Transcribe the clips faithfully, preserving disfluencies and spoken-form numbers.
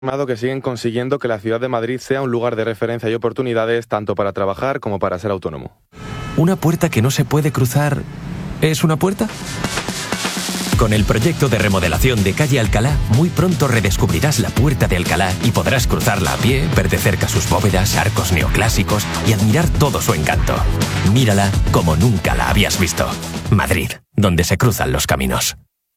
que siguen consiguiendo que la ciudad de Madrid sea un lugar de referencia y oportunidades tanto para trabajar como para ser autónomo. ¿Una puerta que no se puede cruzar es una puerta? Con el proyecto de remodelación de calle Alcalá, muy pronto redescubrirás la Puerta de Alcalá y podrás cruzarla a pie, ver de cerca sus bóvedas, arcos neoclásicos y admirar todo su encanto. Mírala como nunca la habías visto. Madrid, donde se cruzan los caminos.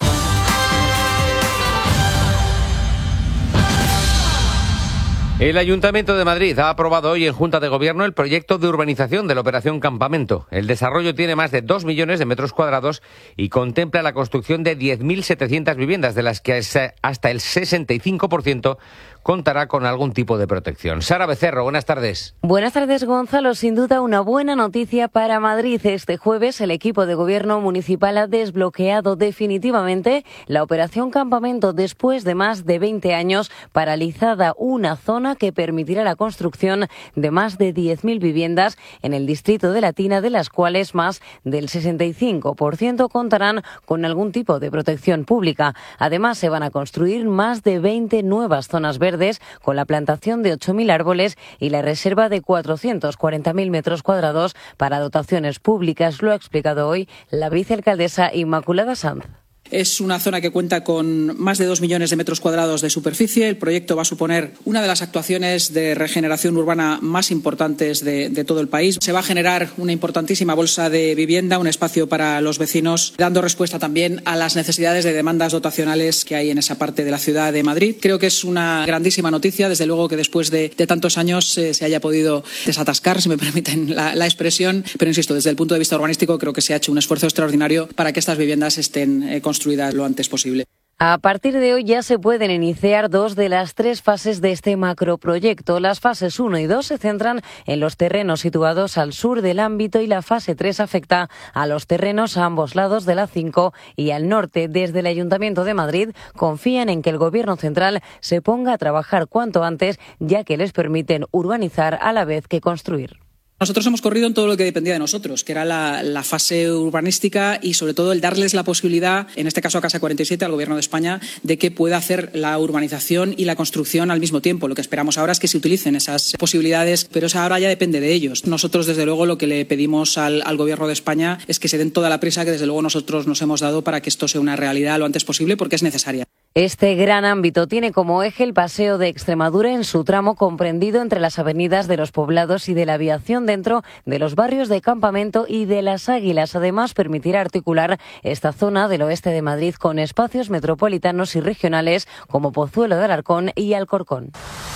El Ayuntamiento de Madrid ha aprobado hoy en Junta de Gobierno el proyecto de urbanización de la Operación Campamento. El desarrollo tiene más de dos millones de metros cuadrados y contempla la construcción de diez mil setecientas viviendas, de las que hasta el sesenta y cinco por ciento contará con algún tipo de protección. Sara Becerro, buenas tardes. Buenas tardes, Gonzalo. Sin duda una buena noticia para Madrid. Este jueves el equipo de gobierno municipal ha desbloqueado definitivamente la Operación Campamento después de más de veinte años paralizada, una zona que permitirá la construcción de más de diez mil viviendas en el distrito de Latina, de las cuales más del sesenta y cinco por ciento contarán con algún tipo de protección pública. Además, se van a construir más de veinte nuevas zonas verdes con la plantación de ocho mil árboles y la reserva de cuatrocientos cuarenta mil metros cuadrados para dotaciones públicas. Lo ha explicado hoy la vicealcaldesa Inmaculada Sanz. Es una zona que cuenta con más de dos millones de metros cuadrados de superficie. El proyecto va a suponer una de las actuaciones de regeneración urbana más importantes de, de todo el país. Se va a generar una importantísima bolsa de vivienda, un espacio para los vecinos, dando respuesta también a las necesidades de demandas dotacionales que hay en esa parte de la ciudad de Madrid. Creo que es una grandísima noticia, desde luego que después de, de tantos años eh, se haya podido desatascar, si me permiten la, la expresión. Pero insisto, desde el punto de vista urbanístico creo que se ha hecho un esfuerzo extraordinario para que estas viviendas estén eh, construidas lo antes posible. A partir de hoy ya se pueden iniciar dos de las tres fases de este macroproyecto. Las fases uno y dos se centran en los terrenos situados al sur del ámbito y la fase tres afecta a los terrenos a ambos lados de la cinco y al norte. Desde el Ayuntamiento de Madrid confían en que el Gobierno central se ponga a trabajar cuanto antes, ya que les permiten urbanizar a la vez que construir. Nosotros hemos corrido en todo lo que dependía de nosotros, que era la, la fase urbanística y sobre todo el darles la posibilidad, en este caso a Casa cuarenta y siete, al Gobierno de España, de que pueda hacer la urbanización y la construcción al mismo tiempo. Lo que esperamos ahora es que se utilicen esas posibilidades, pero eso ahora ya depende de ellos. Nosotros, desde luego, lo que le pedimos al, al Gobierno de España es que se den toda la prisa que desde luego nosotros nos hemos dado para que esto sea una realidad lo antes posible, porque es necesaria. Este gran ámbito tiene como eje el Paseo de Extremadura en su tramo comprendido entre las avenidas de los Poblados y de la Aviación, dentro de los barrios de Campamento y de Las Águilas. Además, permitirá articular esta zona del oeste de Madrid con espacios metropolitanos y regionales como Pozuelo de Alarcón y Alcorcón.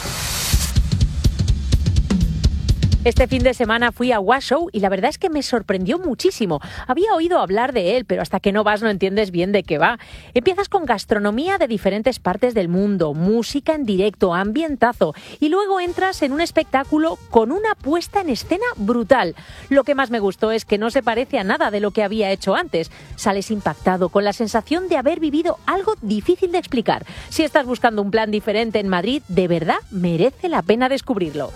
Este fin de semana fui a Washoe y la verdad es que me sorprendió muchísimo. Había oído hablar de él, pero hasta que no vas no entiendes bien de qué va. Empiezas con gastronomía de diferentes partes del mundo, música en directo, ambientazo, y luego entras en un espectáculo con una puesta en escena brutal. Lo que más me gustó es que no se parece a nada de lo que había hecho antes. Sales impactado, con la sensación de haber vivido algo difícil de explicar. Si estás buscando un plan diferente en Madrid, de verdad merece la pena descubrirlo.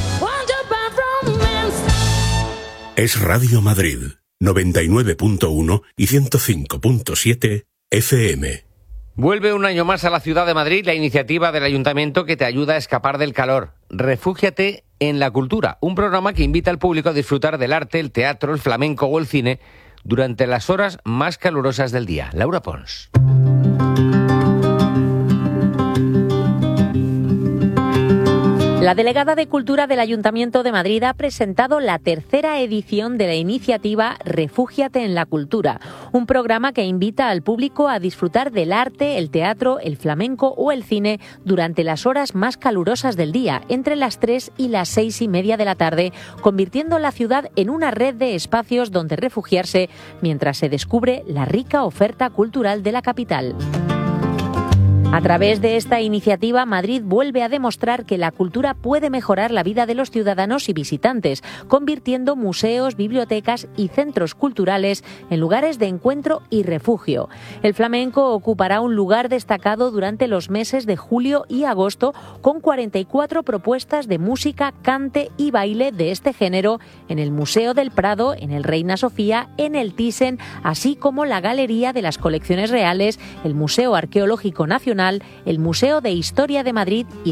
Es Radio Madrid, noventa y nueve punto uno y ciento cinco punto siete F M. Vuelve un año más a la ciudad de Madrid la iniciativa del Ayuntamiento que te ayuda a escapar del calor. Refúgiate en la cultura, un programa que invita al público a disfrutar del arte, el teatro, el flamenco o el cine durante las horas más calurosas del día. Laura Pons. La delegada de Cultura del Ayuntamiento de Madrid ha presentado la tercera edición de la iniciativa Refúgiate en la Cultura, un programa que invita al público a disfrutar del arte, el teatro, el flamenco o el cine durante las horas más calurosas del día, entre las tres y las seis y media de la tarde, convirtiendo la ciudad en una red de espacios donde refugiarse mientras se descubre la rica oferta cultural de la capital. A través de esta iniciativa, Madrid vuelve a demostrar que la cultura puede mejorar la vida de los ciudadanos y visitantes, convirtiendo museos, bibliotecas y centros culturales en lugares de encuentro y refugio. El flamenco ocupará un lugar destacado durante los meses de julio y agosto, con cuarenta y cuatro propuestas de música, cante y baile de este género en el Museo del Prado, en el Reina Sofía, en el Thyssen, así como la Galería de las Colecciones Reales, el Museo Arqueológico Nacional Nacional, el Museo de Historia de Madrid y